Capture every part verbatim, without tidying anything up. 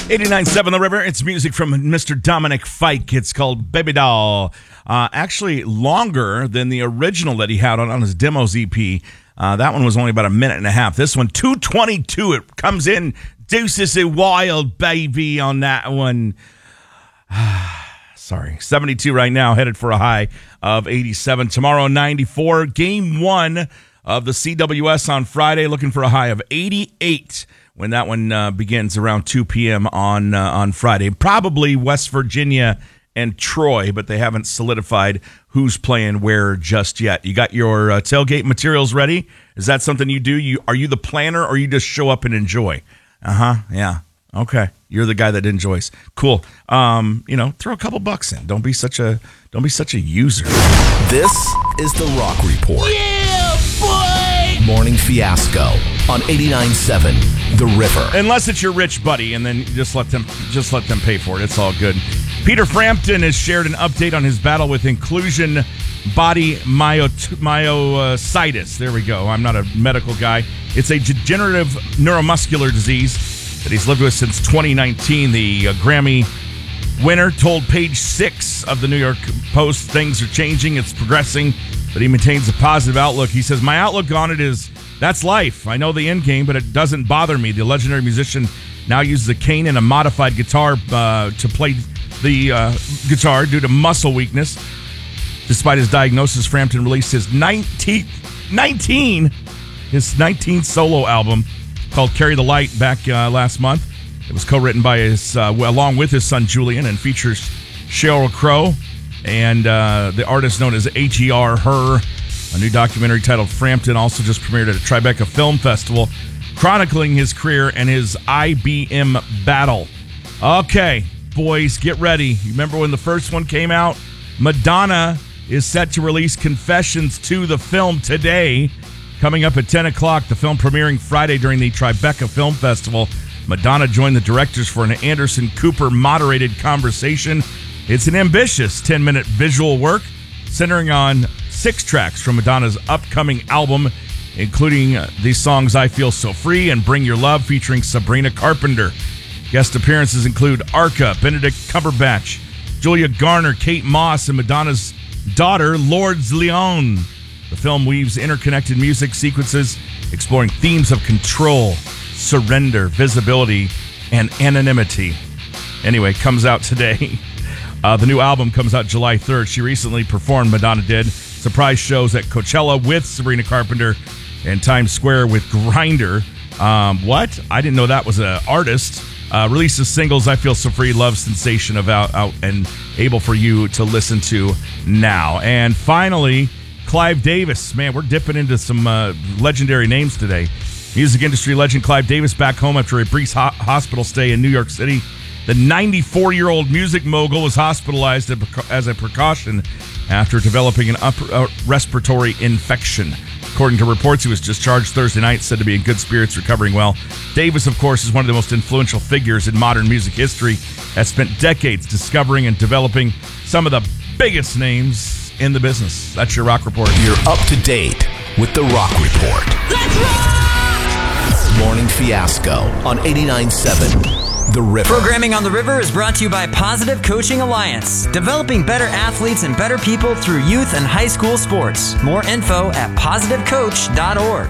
eighty-nine point seven The River. It's music from Mister Dominic Fike. It's called Baby Doll. Uh, actually, longer than the original that he had on, on his Demos E P. Uh, that one was only about a minute and a half. This one, two twenty-two. It comes in deuces a wild, baby, on that one. Sorry. seventy-two right now, headed for a high of eighty-seven. Tomorrow, ninety-four. Game one of the C W S on Friday, looking for a high of eighty-eight. When that one uh, begins around two p.m. on uh, on Friday. Probably West Virginia and Troy, but they haven't solidified who's playing where just yet. You got your uh, tailgate materials ready? Is that something you do? You Are you the planner, or you just show up and enjoy? Uh-huh, yeah. Okay. You're the guy that enjoys. Cool. Um, you know, throw a couple bucks in. Don't be such a don't be such a user. This is the Rock Report. Yeah, boy! Morning Fiasco on eighty-nine point seven The River. Unless it's your rich buddy, and then just let them just let them pay for it. It's all good. Peter Frampton has shared an update on his battle with inclusion body myot- myositis. There we go. I'm not a medical guy. It's a degenerative neuromuscular disease that he's lived with since twenty nineteen. The uh, Grammy winner told Page Six of the New York Post things are changing, it's progressing, but he maintains a positive outlook. He says, "My outlook on it is that's life. I know the end game, but it doesn't bother me." The legendary musician now uses a cane and a modified guitar uh, to play the uh, guitar due to muscle weakness. Despite his diagnosis, Frampton released his nineteenth, nineteen, his nineteenth solo album called Carry the Light back uh, last month. It was co-written by his, uh, along with his son Julian, and features Sheryl Crow and uh, the artist known as H E R Her. A new documentary titled Frampton also just premiered at a Tribeca Film Festival, chronicling his career and his I B M battle. Okay, boys, get ready. You remember when the first one came out? Madonna is set to release Confessions two, the film, today. Coming up at ten o'clock, the film premiering Friday during the Tribeca Film Festival. Madonna joined the directors for an Anderson Cooper moderated conversation. It's an ambitious ten-minute visual work centering on six tracks from Madonna's upcoming album, including uh, these songs I Feel So Free and Bring Your Love, featuring Sabrina Carpenter. Guest appearances include Arca, Benedict Cumberbatch, Julia Garner, Kate Moss, and Madonna's daughter, Lourdes Leon. The film weaves interconnected music sequences exploring themes of control, surrender, visibility, and anonymity. Anyway, comes out today. Uh, the new album comes out July third. She recently performed, Madonna did, surprise shows at Coachella with Sabrina Carpenter and Times Square with Grindr. Um, what? I didn't know that was an artist. Uh, releases singles I Feel So Free, Love Sensation, of out, out and able for you to listen to now. And finally, Clive Davis. Man, we're dipping into some uh, legendary names today. Music industry legend Clive Davis back home after a brief ho- hospital stay in New York City. The ninety-four-year-old music mogul was hospitalized as a precaution after developing an upper uh, respiratory infection. According to reports, he was discharged Thursday night, said to be in good spirits, recovering well. Davis, of course, is one of the most influential figures in modern music history, has spent decades discovering and developing some of the biggest names in the business. That's your Rock Report. You're up to date with the Rock Report. Let's rock! Morning Fiasco on eighty-nine point seven The River. Programming on the River is brought to you by Positive Coaching Alliance, developing better athletes and better people through youth and high school sports. More info at positive coach dot org.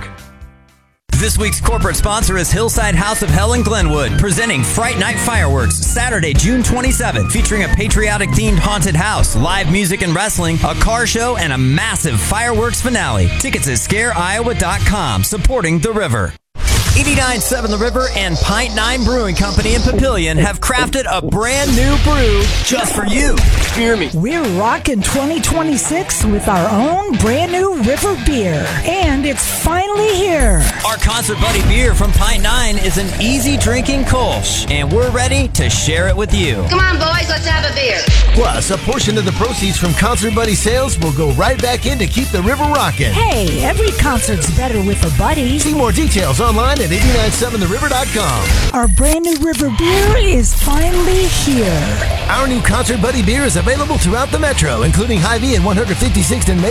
This week's corporate sponsor is Hillside House of Hell in Glenwood, presenting Fright Night Fireworks, Saturday, June twenty-seventh, featuring a patriotic-themed haunted house, live music and wrestling, a car show, and a massive fireworks finale. Tickets at scare iowa dot com, supporting the River. eighty-nine point seven The River and Pint Nine Brewing Company in Papillion have crafted a brand new brew just for you. Hear me. We're rocking twenty twenty-six with our own brand new River beer, and it's finally here. Our Concert Buddy beer from Pint Nine is an easy drinking Kolsch, and we're ready to share it with you. Come on, boys, let's have a beer. Plus, a portion of the proceeds from Concert Buddy sales will go right back in to keep the river rocking. Hey, every concert's better with a buddy. See more details online at eighty-nine point seven the river dot com. Our brand new River beer is finally here. Our new Concert Buddy beer is available throughout the metro, including Hy-Vee and one fifty-sixth and Main.